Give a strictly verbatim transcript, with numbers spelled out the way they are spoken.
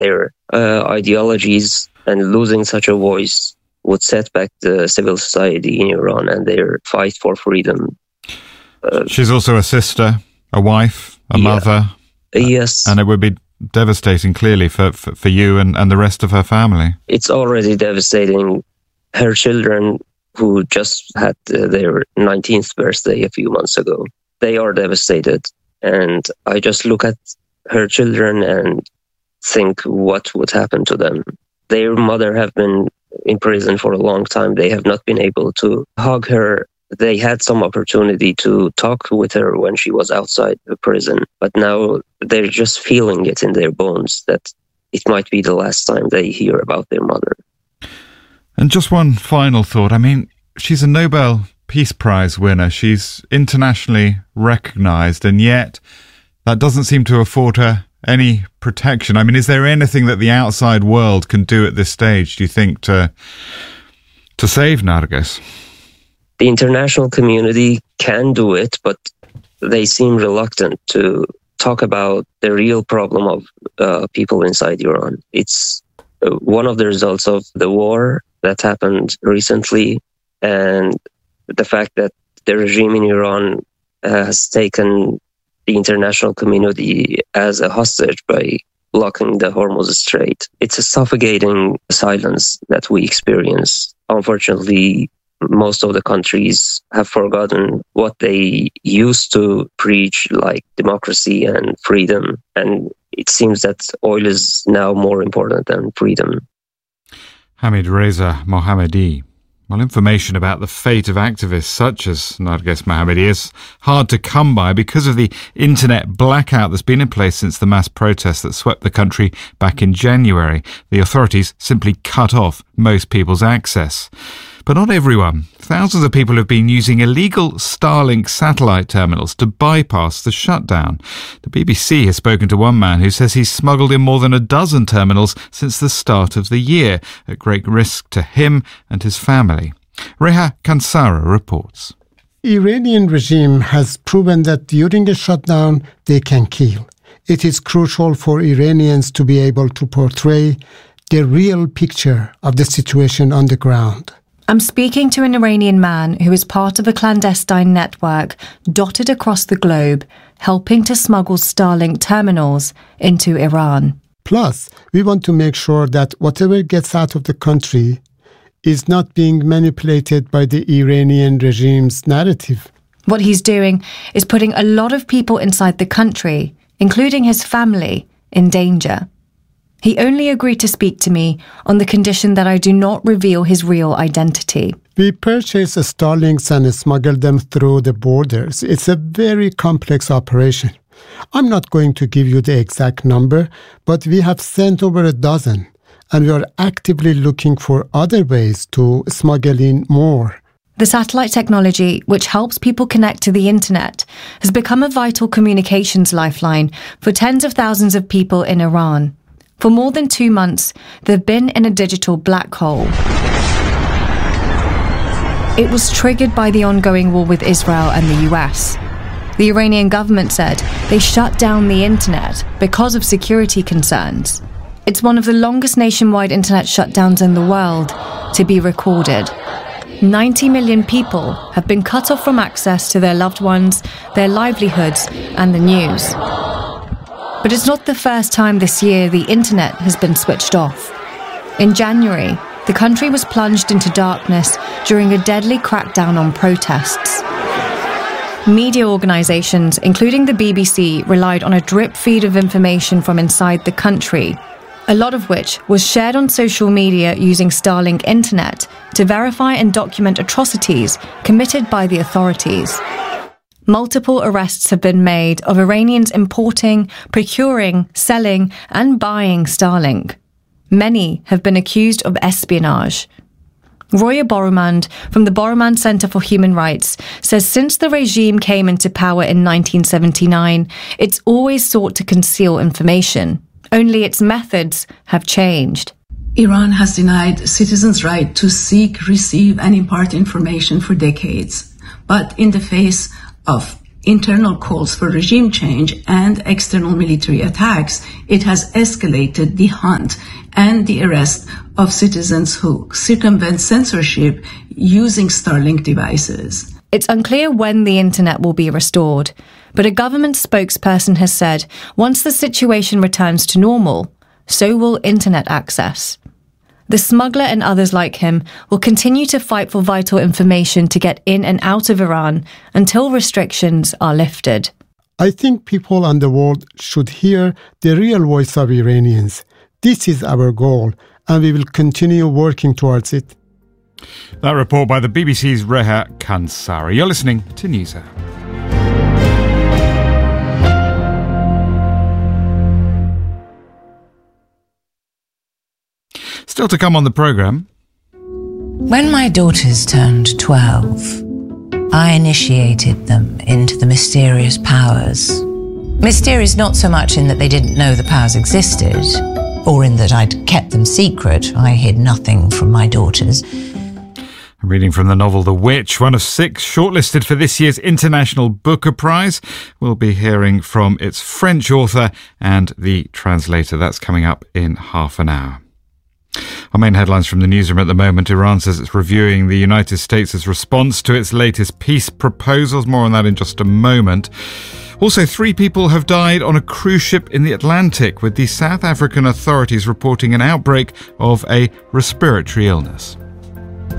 their uh, ideologies, and losing such a voice would set back the civil society in Iran and their fight for freedom. Uh, She's also a sister, a wife, a yeah. mother. Yes. And it would be devastating, clearly, for, for, for you and, and the rest of her family. It's already devastating. Her children, who just had uh, their nineteenth birthday a few months ago, they are devastated. And I just look at her children and think what would happen to them. Their mother have been in prison for a long time. They have not been able to hug her. They had some opportunity to talk with her when she was outside the prison, but now they're just feeling it in their bones that it might be the last time they hear about their mother. And just one final thought. I mean, she's a Nobel Peace Prize winner. She's internationally recognized, and yet that doesn't seem to afford her any protection. I mean, is there anything that the outside world can do at this stage, do you think, to to save Narges? The international community can do it, but they seem reluctant to talk about the real problem of uh, people inside Iran. It's uh, one of the results of the war that happened recently, and the fact that the regime in Iran uh, has taken the international community as a hostage by blocking the Hormuz Strait. It's a suffocating silence that we experience. Unfortunately, most of the countries have forgotten what they used to preach, like democracy and freedom. And it seems that oil is now more important than freedom. Hamid Reza Mohammadi. Well, information about the fate of activists such as Narges Mohammadi is hard to come by because of the internet blackout that's been in place since the mass protests that swept the country back in January. The authorities simply cut off most people's access. But not everyone. Thousands of people have been using illegal Starlink satellite terminals to bypass the shutdown. The B B C has spoken to one man who says he's smuggled in more than a dozen terminals since the start of the year, at great risk to him and his family. Reha Kansara reports. Iranian regime has proven that during a shutdown they can kill. It is crucial for Iranians to be able to portray the real picture of the situation on the ground. I'm speaking to an Iranian man who is part of a clandestine network dotted across the globe, helping to smuggle Starlink terminals into Iran. Plus, we want to make sure that whatever gets out of the country is not being manipulated by the Iranian regime's narrative. What he's doing is putting a lot of people inside the country, including his family, in danger. He only agreed to speak to me on the condition that I do not reveal his real identity. We purchase Starlinks and smuggle them through the borders. It's a very complex operation. I'm not going to give you the exact number, but we have sent over a dozen, and we are actively looking for other ways to smuggle in more. The satellite technology, which helps people connect to the internet, has become a vital communications lifeline for tens of thousands of people in Iran. For more than two months, they've been in a digital black hole. It was triggered by the ongoing war with Israel and the U S. The Iranian government said they shut down the internet because of security concerns. It's one of the longest nationwide internet shutdowns in the world to be recorded. ninety million people have been cut off from access to their loved ones, their livelihoods, and the news. But it's not the first time this year the internet has been switched off. In January, the country was plunged into darkness during a deadly crackdown on protests. Media organisations, including the B B C, relied on a drip feed of information from inside the country, a lot of which was shared on social media using Starlink internet to verify and document atrocities committed by the authorities. Multiple arrests have been made of Iranians importing, procuring, selling, and buying Starlink. Many have been accused of espionage. Roya Borumand from the Borumand Center for Human Rights says since the regime came into power in nineteen seventy-nine, it's always sought to conceal information. Only its methods have changed. Iran has denied citizens' right to seek, receive, and impart information for decades. But in the face of internal calls for regime change and external military attacks, it has escalated the hunt and the arrest of citizens who circumvent censorship using Starlink devices. It's unclear when the internet will be restored, but a government spokesperson has said once the situation returns to normal, so will internet access. The smuggler and others like him will continue to fight for vital information to get in and out of Iran until restrictions are lifted. I think people on the world should hear the real voice of Iranians. This is our goal, and we will continue working towards it. That report by the B B C's Reha Kansari. You're listening to NewsHour. Still to come on the programme. When my daughters turned twelve, I initiated them into the mysterious powers. Mysterious not so much in that they didn't know the powers existed, or in that I'd kept them secret. I hid nothing from my daughters. I'm reading from the novel The Witch, one of six shortlisted for this year's International Booker Prize. We'll be hearing from its French author and the translator. That's coming up in half an hour. Our main headlines from the newsroom at the moment. Iran says it's reviewing the United States' response to its latest peace proposals. More on that in just a moment. Also, three people have died on a cruise ship in the Atlantic, with the South African authorities reporting an outbreak of a respiratory illness.